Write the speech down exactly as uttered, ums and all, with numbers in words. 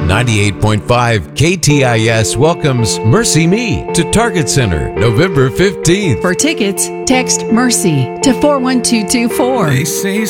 ninety-eight point five K T I S welcomes Mercy Me to Target Center November fifteenth. For tickets, text MERCY to four one two two four. They say